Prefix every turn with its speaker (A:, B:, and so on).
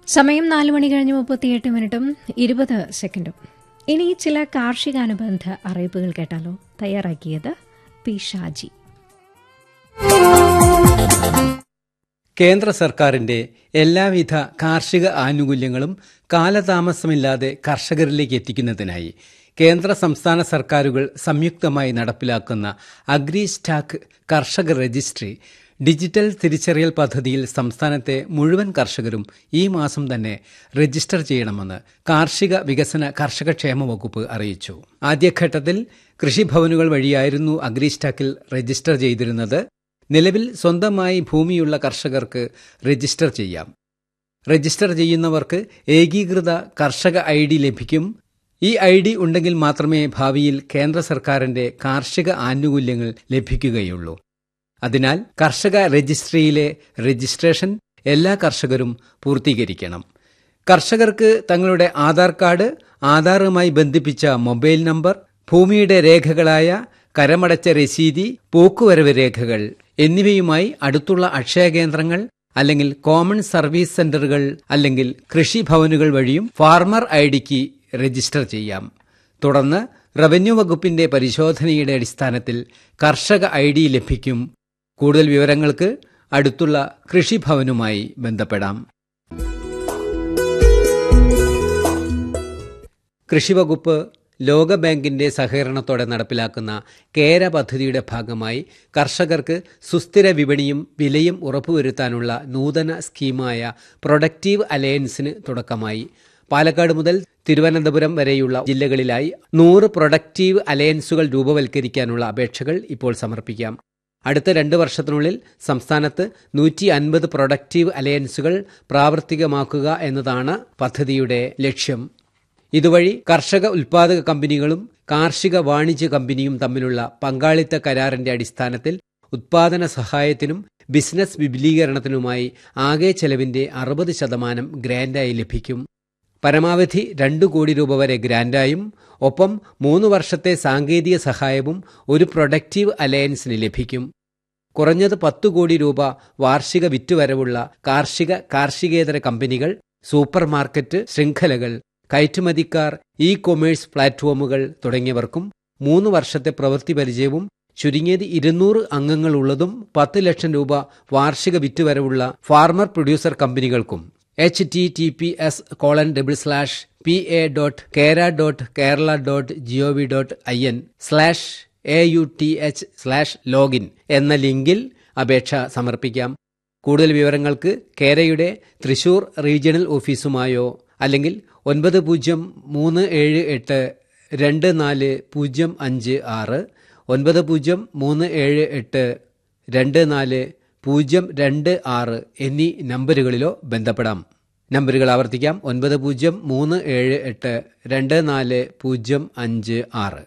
A: സമയം 4 മണി കഴിഞ്ഞ് 38 മിനിറ്റും 20 സെക്കൻഡും. ഇനി ചില കാർഷികാനുബന്ധ അറിയിപ്പുകൾ കേട്ടാലോ. തയ്യാറാക്കിയത് പി ഷാജി.
B: കേന്ദ്ര സർക്കാരിന്റെ എല്ലാവിധ കാർഷിക ആനുകൂല്യങ്ങളും കാലതാമസമില്ലാതെ കർഷകരിലേക്ക് എത്തിക്കുന്നതിനായി കേന്ദ്ര സംസ്ഥാന സർക്കാരുകൾ സംയുക്തമായി നടപ്പിലാക്കുന്ന അഗ്രി സ്റ്റാക്ക് കർഷക രജിസ്ട്രി ഡിജിറ്റൽ തിരിച്ചറിയൽ പദ്ധതിയിൽ സംസ്ഥാനത്തെ മുഴുവൻ കർഷകരും ഈ മാസം തന്നെ രജിസ്റ്റർ ചെയ്യണമെന്ന് കാർഷിക വികസന കർഷകക്ഷേമ വകുപ്പ് അറിയിച്ചു. ആദ്യഘട്ടത്തിൽ കൃഷിഭവനുകൾ വഴിയായിരുന്നു അഗ്രി സ്റ്റാക്കിൽ രജിസ്റ്റർ ചെയ്തിരുന്നത്. നിലവിൽ സ്വന്തമായി ഭൂമിയുള്ള കർഷകർക്ക് രജിസ്റ്റർ ചെയ്യാം. രജിസ്റ്റർ ചെയ്യുന്നവർക്ക് ഏകീകൃത കർഷക ID ലഭിക്കും. ഈ ID ഉണ്ടെങ്കിൽ മാത്രമേ ഭാവിയിൽ കേന്ദ്ര സർക്കാരിന്റെ കാർഷിക ആനുകൂല്യങ്ങൾ ലഭിക്കുകയുള്ളൂ. അതിനാൽ കർഷക രജിസ്ട്രിയിലെ രജിസ്ട്രേഷൻ എല്ലാ കർഷകരും പൂർത്തീകരിക്കണം. കർഷകർക്ക് തങ്ങളുടെ ആധാർ കാർഡ്, ആധാറുമായി ബന്ധിപ്പിച്ച മൊബൈൽ നമ്പർ, ഭൂമിയുടെ രേഖകളായ കരമടച്ച രസീതി, പോക്കുവരവ് രേഖകൾ എന്നിവയുമായി അടുത്തുള്ള അക്ഷയ കേന്ദ്രങ്ങൾ അല്ലെങ്കിൽ കോമൺ സർവീസ് സെന്ററുകൾ അല്ലെങ്കിൽ കൃഷിഭവനുകൾ വഴിയും ഫാർമർ IDക്ക് രജിസ്റ്റർ ചെയ്യാം. തുടർന്ന് റവന്യൂ വകുപ്പിന്റെ പരിശോധനയുടെ അടിസ്ഥാനത്തിൽ കർഷക ID ലഭിക്കും. കൂടുതൽ വിവരങ്ങൾക്ക് അടുത്തുള്ള കൃഷിഭവനുമായി ബന്ധപ്പെടാം. കൃഷിവകുപ്പ് ലോകബാങ്കിന്റെ സഹകരണത്തോടെ നടപ്പിലാക്കുന്ന കേര പദ്ധതിയുടെ ഭാഗമായി കർഷകർക്ക് സുസ്ഥിര വിപണിയും വിലയും ഉറപ്പുവരുത്താനുള്ള നൂതന സ്കീമായ പ്രൊഡക്റ്റീവ് അലയൻസിന് തുടക്കമായി. പാലക്കാട് മുതൽ തിരുവനന്തപുരം വരെയുള്ള ജില്ലകളിലായി 100 പ്രൊഡക്റ്റീവ് അലയൻസുകൾ രൂപവൽക്കരിക്കാനുള്ള അപേക്ഷകൾ ഇപ്പോൾ സമർപ്പിക്കാം. അടുത്ത 2 വർഷത്തിനുള്ളിൽ സംസ്ഥാനത്ത് 150 പ്രൊഡക്റ്റീവ് അലയൻസുകൾ പ്രാവർത്തികമാക്കുക എന്നതാണ് പദ്ധതിയുടെ ലക്ഷ്യം. ഇതുവഴി കർഷക ഉൽപാദക കമ്പനികളും കാർഷിക വാണിജ്യ കമ്പനിയും തമ്മിലുള്ള പങ്കാളിത്ത കരാറിന്റെ അടിസ്ഥാനത്തിൽ ഉത്പാദന സഹായത്തിനും ബിസിനസ് വിപുലീകരണത്തിനുമായി ആകെ ചെലവിന്റെ 60% ഗ്രാന്റായി ലഭിക്കും. പരമാവധി 2 കോടി രൂപ വരെ ഗ്രാന്റായും ഒപ്പം 3 വർഷത്തെ സാങ്കേതിക സഹായവും ഒരു പ്രൊഡക്റ്റീവ് അലയൻസിന് ലഭിക്കും. കുറഞ്ഞത് 10 കോടി രൂപ വാർഷിക വിറ്റുവരവുള്ള കാർഷികേതര കമ്പനികൾ, സൂപ്പർ മാർക്കറ്റ് ശൃംഖലകൾ, കയറ്റുമതിക്കാർ, കൊമേഴ്സ് പ്ലാറ്റ്ഫോമുകൾ തുടങ്ങിയവർക്കും 3 വർഷത്തെ പ്രവൃത്തി പരിചയവും ചുരുങ്ങിയത് 200 അംഗങ്ങളുള്ളതും 10 ലക്ഷം രൂപ വാർഷിക വിറ്റുവരവുള്ള ഫാർമർ പ്രൊഡ്യൂസർ കമ്പനികൾക്കും https://pa.kerala.gov.in/auth/login എന്ന ലിങ്കിൽ അപേക്ഷ സമർപ്പിക്കാം. കൂടുതൽ വിവരങ്ങൾക്ക് കേരയുടെ തൃശൂർ റീജിയണൽ ഓഫീസുമായോ അല്ലെങ്കിൽ 9038240556 9038240526 എന്നീ നമ്പറുകളിലോ ബന്ധപ്പെടാം. നമ്പറുകൾ ആവർത്തിക്കാം: 9038240556.